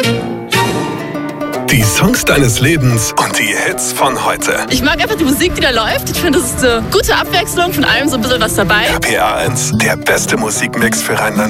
Die Songs deines Lebens und die Hits von heute. Ich mag einfach die Musik, die da läuft. Ich finde, das ist eine gute Abwechslung, von allem so ein bisschen was dabei. RPA 1, der beste Musikmix für Rheinland.